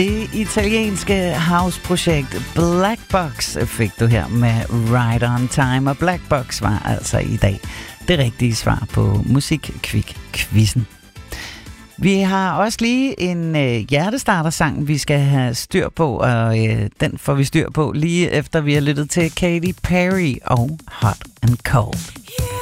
Det italienske house-projekt Black Box fik du her med Right on Time, og Black Box var altså i dag det rigtige svar på Musikkvik-quizzen. Vi har også lige en hjertestartersang, vi skal have styr på, og den får vi styr på lige efter vi har lyttet til Katy Perry og Hot and Cold. Yeah.